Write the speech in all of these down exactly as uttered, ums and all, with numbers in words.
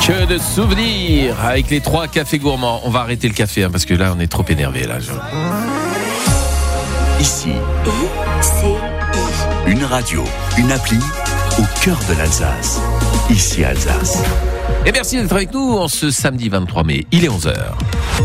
Que de souvenirs avec les trois cafés gourmands. On va arrêter le café hein, parce que là on est trop énervé là. Ici, I C I. Une radio, une appli au cœur de l'Alsace. Ici Alsace. Et merci d'être avec nous en ce samedi vingt-trois mai. Il est onze heures.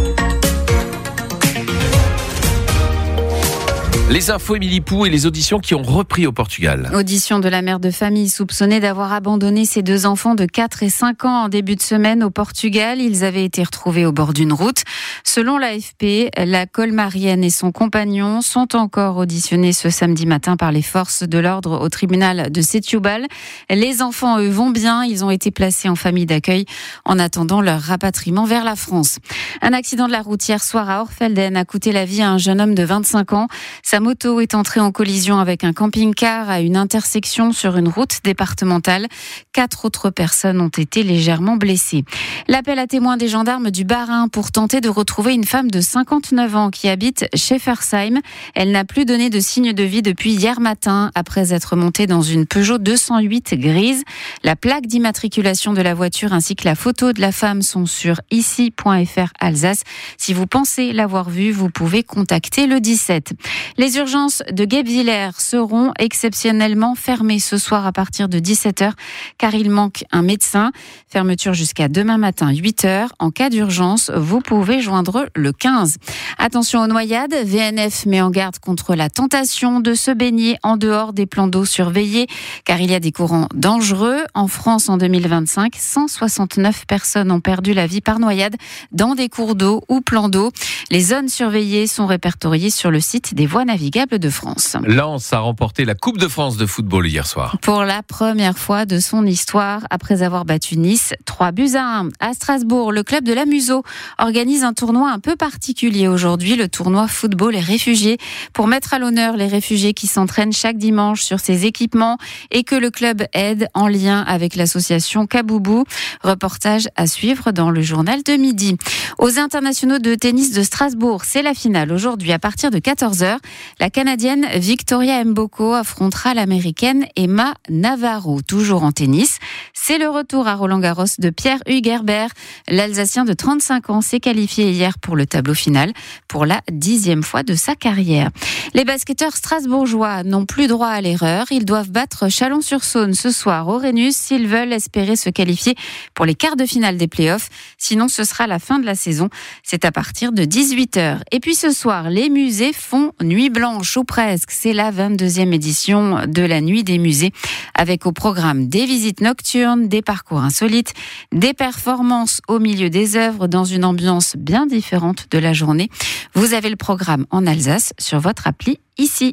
Les infos Émilie Pou et les auditions qui ont repris au Portugal. Audition de la mère de famille soupçonnée d'avoir abandonné ses deux enfants de quatre et cinq ans en début de semaine au Portugal. Ils avaient été retrouvés au bord d'une route. Selon l'A F P, la colmarienne et son compagnon sont encore auditionnés ce samedi matin par les forces de l'ordre au tribunal de Setúbal. Les enfants, eux, vont bien. Ils ont été placés en famille d'accueil en attendant leur rapatriement vers la France. Un accident de la route hier soir à Orfelden a coûté la vie à un jeune homme de vingt-cinq ans. Sa moto est entrée en collision avec un camping-car à une intersection sur une route départementale. Quatre autres personnes ont été légèrement blessées. L'appel à témoins des gendarmes du Bas-Rhin pour tenter de retrouver une femme de cinquante-neuf ans qui habite Schäfersheim. Elle n'a plus donné de signe de vie depuis hier matin après être montée dans une Peugeot deux cent huit grise. La plaque d'immatriculation de la voiture ainsi que la photo de la femme sont sur ici point f r Alsace. Si vous pensez l'avoir vue, vous pouvez contacter le dix-sept. Les urgences de Guebwiller seront exceptionnellement fermées ce soir à partir de dix-sept heures car il manque un médecin. Fermeture jusqu'à demain matin huit heures. En cas d'urgence, vous pouvez joindre le quinze. Attention aux noyades, V N F met en garde contre la tentation de se baigner en dehors des plans d'eau surveillés car il y a des courants dangereux. En France, en deux mille vingt-cinq, cent soixante-neuf personnes ont perdu la vie par noyade dans des cours d'eau ou plans d'eau. Les zones surveillées sont répertoriées sur le site des voies navigables de France. Lens a remporté la Coupe de France de football hier soir. Pour la première fois de son histoire, après avoir battu Nice, trois buts à un. À Strasbourg, le club de la Museau organise un tournoi un peu particulier aujourd'hui, le tournoi football et réfugiés, pour mettre à l'honneur les réfugiés qui s'entraînent chaque dimanche sur ses équipements et que le club aide en lien avec l'association Kaboubou. Reportage à suivre dans le journal de midi. Aux internationaux de tennis de Strasbourg, c'est la finale aujourd'hui à partir de quatorze heures. La Canadienne Victoria Mboko affrontera l'Américaine Emma Navarro, toujours en tennis. C'est le retour à Roland-Garros de Pierre-Hugues Herbert. L'Alsacien de trente-cinq ans s'est qualifié hier pour le tableau final pour la dixième fois de sa carrière. Les basketteurs strasbourgeois n'ont plus droit à l'erreur. Ils doivent battre Chalon-sur-Saône ce soir au Rhenus s'ils veulent espérer se qualifier pour les quarts de finale des playoffs. Sinon, ce sera la fin de la saison. C'est à partir de dix-huit heures. Et puis ce soir, les musées font nuit blanche ou presque. C'est la vingt-deuxième édition de la Nuit des musées avec au programme des visites nocturnes, des parcours insolites, des performances au milieu des œuvres dans une ambiance bien différente de la journée. Vous avez le programme en Alsace sur votre appli ici.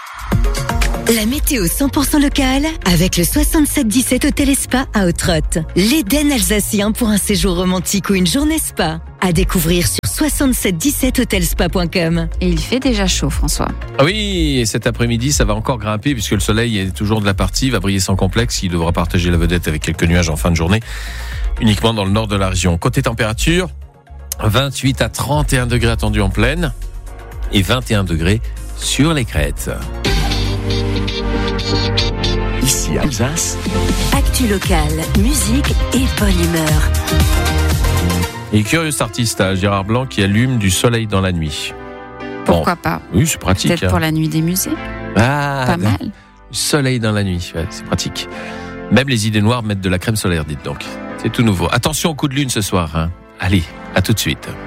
La météo cent pour cent locale avec le soixante-sept dix-sept Hôtel et Spa à Autrotte. L'Éden alsacien pour un séjour romantique ou une journée spa. À découvrir sur soixante-sept dix-sept hotelspa point com. Et il fait déjà chaud, François. Oui, et cet après-midi, ça va encore grimper puisque le soleil est toujours de la partie, va briller sans complexe. Il devra partager la vedette avec quelques nuages en fin de journée, uniquement dans le nord de la région. Côté température, vingt-huit à trente et un degrés attendus en plaine et vingt et un degrés sur les crêtes. Ici Alsace. Actu locale, musique et bonne humeur. Et curieux artiste, hein, Gérard Blanc qui allume du soleil dans la nuit. Pourquoi bon, pas? Oui, c'est pratique. Peut-être hein. pour la nuit des musées. Ah, Pas mal. Du soleil dans la nuit, ouais, c'est pratique. Même les idées noires mettent de la crème solaire, dites donc. C'est tout nouveau. Attention au coup de lune ce soir. Hein. Allez, à tout de suite.